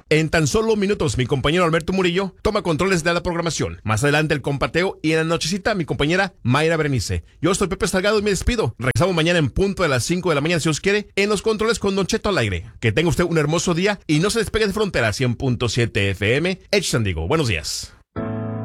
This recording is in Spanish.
En tan solo minutos, mi compañero Alberto Murillo toma controles de la programación. Más adelante el compateo y en la nochecita mi compañera Mayra Berenice. Yo soy Pepe Salgado y me despido. Regresamos mañana en punto de las 5 de la mañana, si os quiere, en los controles con Don Cheto al aire. Que tenga usted un hermoso día y no se despegue de Frontera 100.7 FM, San Diego. Buenos días.